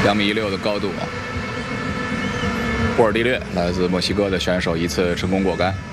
2.16米的高度。波尔蒂略来自墨西哥的选手一次成功过杆。